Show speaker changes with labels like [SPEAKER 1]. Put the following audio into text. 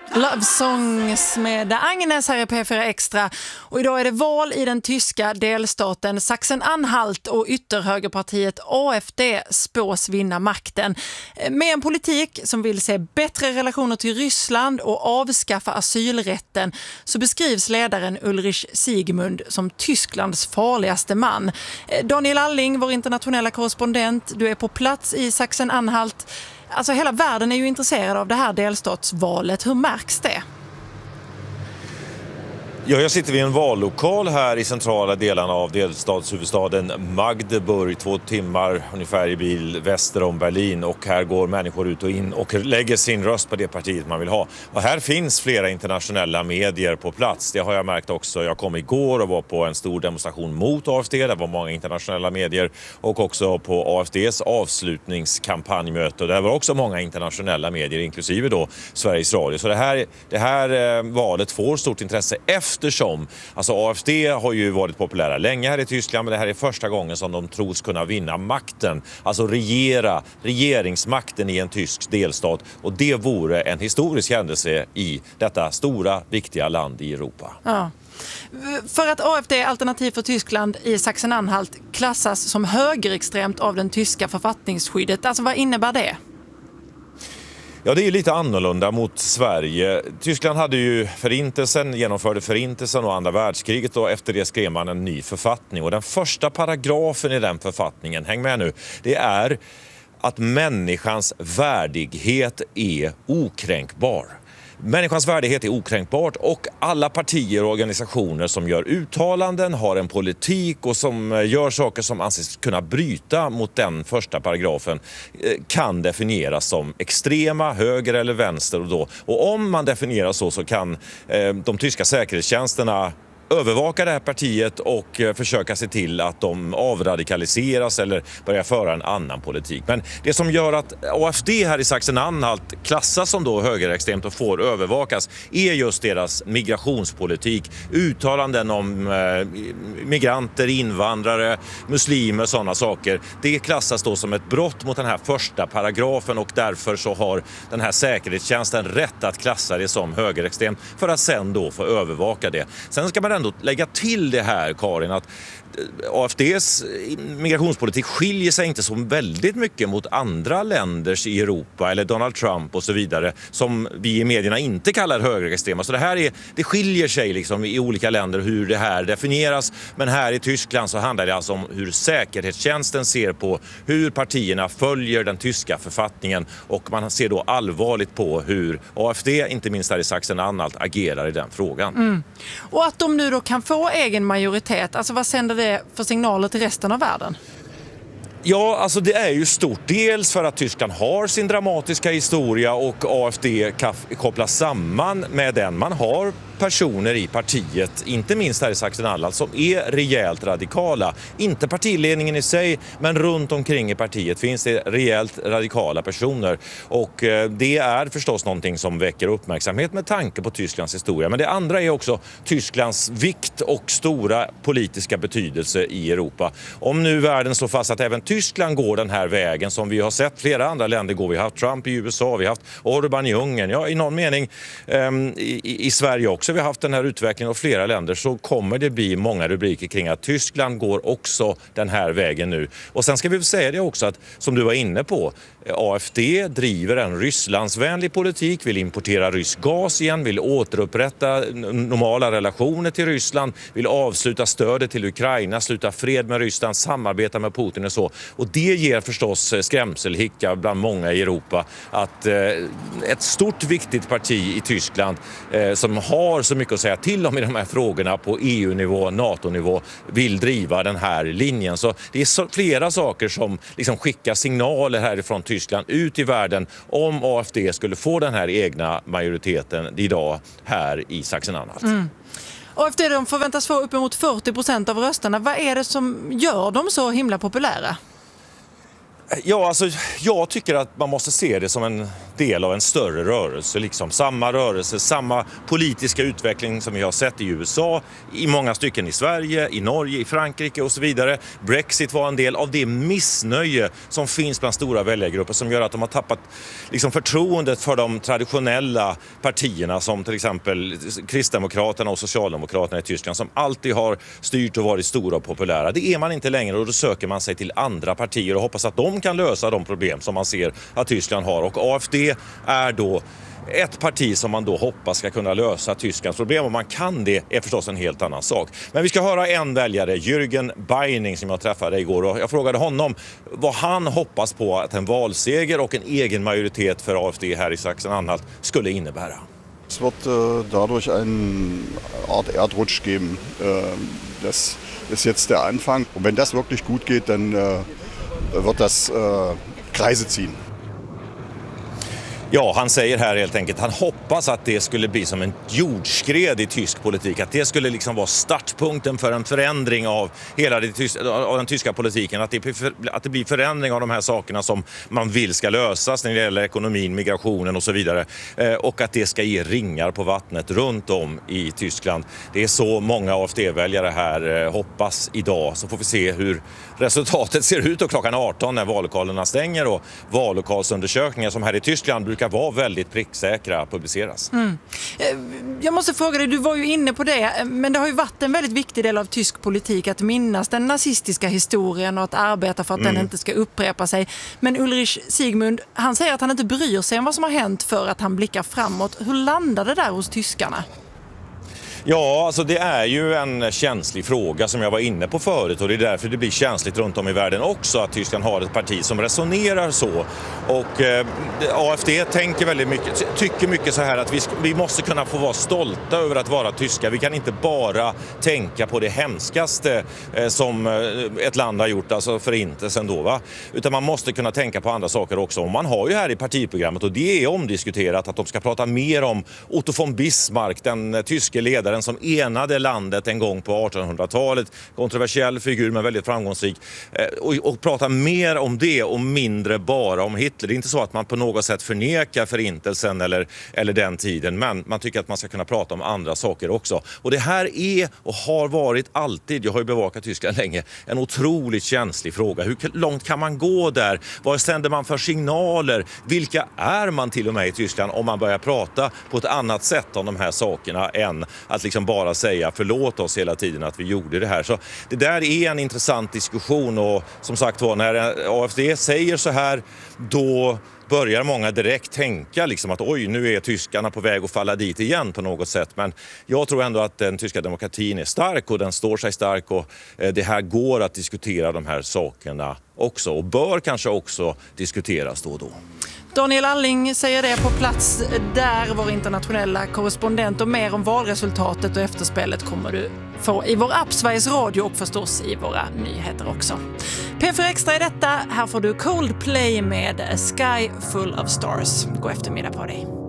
[SPEAKER 1] Love Songs med Agnes här i P4 Extra. Och idag är det val i den tyska delstaten Sachsen-Anhalt och ytterhögerpartiet AfD spås vinna makten. Med en politik som vill se bättre relationer till Ryssland och avskaffa asylrätten så beskrivs ledaren Ulrich Siegmund som Tysklands farligaste man. Daniel Alling, vår internationella korrespondent, du är på plats i Sachsen-Anhalt. Alltså hela världen är ju intresserad av det här delstatsvalet. Hur märks det?
[SPEAKER 2] Ja, jag sitter vid en vallokal här i centrala delarna av delstatshuvudstaden Magdeburg, 2 timmar ungefär i bil väster om Berlin, och här går människor ut och in och lägger sin röst på det partiet man vill ha. Och här finns flera internationella medier på plats. Det har jag märkt också. Jag kom igår och var på en stor demonstration mot AfD. Det var många internationella medier, och också på AfDs avslutningskampanjmöte. Där var också många internationella medier, inklusive då Sveriges Radio. Så det här valet får stort intresse eftersom alltså AfD har ju varit populära länge här i Tyskland, men det här är första gången som de tros kunna vinna makten, alltså regeringsmakten i en tysk delstat, och det vore en historisk händelse i detta stora, viktiga land i Europa.
[SPEAKER 1] Ja. För att AfD, Alternativ för Tyskland, i Sachsen-Anhalt klassas som högerextremt av den tyska författningsskyddet, alltså vad innebär det?
[SPEAKER 2] Ja, det är lite annorlunda mot Sverige. Tyskland hade ju genomförde förintelsen och andra världskriget, och efter det skrev man en ny författning. Och den första paragrafen i den författningen, häng med nu, det är att människans värdighet är okränkbar. Människans värdighet är okränkbart, och alla partier och organisationer som gör uttalanden, har en politik och som gör saker som anses kunna bryta mot den första paragrafen kan definieras som extrema, höger eller vänster. Och om man definierar så kan de tyska säkerhetstjänsterna övervaka det här partiet och försöka se till att de avradikaliseras eller börjar föra en annan politik. Men det som gör att AfD här i Sachsen-Anhalt klassas som då högerextremt och får övervakas är just deras migrationspolitik. Uttalanden om migranter, invandrare, muslimer, sådana saker. Det klassas då som ett brott mot den här första paragrafen, och därför så har den här säkerhetstjänsten rätt att klassa det som högerextremt för att sen då få övervaka det. Sen ska man ändå lägga till det här, Karin, att AfDs migrationspolitik skiljer sig inte så väldigt mycket mot andra länders i Europa eller Donald Trump och så vidare, som vi i medierna inte kallar högerextrema. Så det skiljer sig liksom i olika länder hur det här definieras, men här i Tyskland så handlar det alltså om hur säkerhetstjänsten ser på hur partierna följer den tyska författningen, och man ser då allvarligt på hur AfD, inte minst här i Sachsen-Anhalt, agerar i den frågan.
[SPEAKER 1] Mm. Och att de nu då kan få egen majoritet, alltså vad sänder det för signaler till resten av världen?
[SPEAKER 2] Ja, alltså det är ju stort. Dels för att Tyskland har sin dramatiska historia och AfD kopplas samman med den. Man har personer i partiet, inte minst här i Sachsen-Anhalt, som är rejält radikala. Inte partiledningen i sig, men runt omkring i partiet finns det rejält radikala personer. Och det är förstås någonting som väcker uppmärksamhet med tanke på Tysklands historia. Men det andra är också Tysklands vikt och stora politiska betydelse i Europa. Om nu världen slår fast att även Tyskland går den här vägen, som vi har sett flera andra länder gå. Vi har haft Trump i USA, vi har haft Orbán i Ungern, ja, i någon mening i Sverige också. Vi har haft den här utvecklingen och flera länder, så kommer det bli många rubriker kring att Tyskland går också den här vägen nu. Och sen ska vi säga det också att, som du var inne på, AfD driver en Rysslandsvänlig politik, vill importera rysk gas igen, vill återupprätta normala relationer till Ryssland, vill avsluta stödet till Ukraina, sluta fred med Ryssland, samarbeta med Putin och så. Och det ger förstås skrämselhicka bland många i Europa att ett stort viktigt parti i Tyskland som har så mycket att säga till om i de här frågorna på EU-nivå, NATO-nivå, vill driva den här linjen. Så det är flera saker som liksom skickar signaler härifrån Tyskland ut i världen om AfD skulle få den här egna majoriteten idag här i Sachsen-Anhalt.
[SPEAKER 1] AfD, de förväntas få uppemot 40% av rösterna. Vad är det som gör dem så himla populära?
[SPEAKER 2] Ja, alltså, jag tycker att man måste se det som en del av en större rörelse. Liksom. Samma rörelse, samma politiska utveckling som vi har sett i USA, i många stycken i Sverige, i Norge, i Frankrike och så vidare. Brexit var en del av det missnöje som finns bland stora väljargrupper som gör att de har tappat liksom, förtroendet för de traditionella partierna som till exempel Kristdemokraterna och Socialdemokraterna i Tyskland som alltid har styrt och varit stora och populära. Det är man inte längre och då söker man sig till andra partier och hoppas att de kan lösa de problem som man ser att Tyskland har. Och AfD är då ett parti som man då hoppas ska kunna lösa Tysklands problem. Om man kan det är förstås en helt annan sak. Men vi ska höra en väljare, Jürgen Beining, som jag träffade igår. Och jag frågade honom vad han hoppas på att en valseger och en egen majoritet för AfD här i Sachsen-Anhalt skulle innebära.
[SPEAKER 3] Es wird dadurch eine Art Erdrutsch geben. Das ist jetzt der Anfang. Und wenn das wirklich gut geht, dann wird das Kreise ziehen.
[SPEAKER 2] Ja, han säger här helt enkelt, han hoppas att det skulle bli som en jordskred i tysk politik. Att det skulle liksom vara startpunkten för en förändring av hela av den tyska politiken. Att det blir förändring av de här sakerna som man vill ska lösas när det gäller ekonomin, migrationen och så vidare. Och att det ska ge ringar på vattnet runt om i Tyskland. Det är så många AfD-väljare här hoppas idag. Så får vi se hur resultatet ser ut och klockan 18 när vallokalerna stänger och vallokalsundersökningar som här i Tyskland brukar vara väldigt pricksäkra publiceras.
[SPEAKER 1] Jag måste fråga dig, du var ju inne på det, men det har ju varit en väldigt viktig del av tysk politik att minnas den nazistiska historien och att arbeta för att den inte ska upprepa sig. Men Ulrich Siegmund, han säger att han inte bryr sig om vad som har hänt för att han blickar framåt. Hur landade det där hos tyskarna?
[SPEAKER 2] Ja, alltså det är ju en känslig fråga som jag var inne på förut och det är därför det blir känsligt runt om i världen också att Tyskland har ett parti som resonerar så. Och AfD tänker väldigt mycket, tycker mycket så här att vi måste kunna få vara stolta över att vara tyska. Vi kan inte bara tänka på det hemskaste som ett land har gjort, alltså förintelsen då va. Utan man måste kunna tänka på andra saker också. Och man har ju här i partiprogrammet, och det är omdiskuterat, att de ska prata mer om Otto von Bismarck, den tyske ledaren som enade landet en gång på 1800-talet. Kontroversiell figur men väldigt framgångsrik. Och prata mer om det och mindre bara om Hitler. Det är inte så att man på något sätt förnekar förintelsen eller den tiden. Men man tycker att man ska kunna prata om andra saker också. Och det här är och har varit alltid, jag har ju bevakat Tyskland länge, en otroligt känslig fråga. Hur långt kan man gå där? Vad sänder man för signaler? Vilka är man till och med i Tyskland om man börjar prata på ett annat sätt om de här sakerna än att liksom bara säga förlåt oss hela tiden att vi gjorde det här. Så det där är en intressant diskussion och som sagt var, när AfD säger så här, då börjar många direkt tänka liksom att oj, nu är tyskarna på väg att falla dit igen på något sätt. Men jag tror ändå att den tyska demokratin är stark och den står sig stark och det här går att diskutera de här sakerna också och bör kanske också diskuteras då och då.
[SPEAKER 1] Daniel Alling säger det på plats där, vår internationella korrespondent, och mer om valresultatet och efterspelet kommer du få i vår app Sveriges Radio och förstås i våra nyheter också. P4 Extra är detta. Här får du Coldplay med A Sky Full of Stars. God eftermiddag på dig.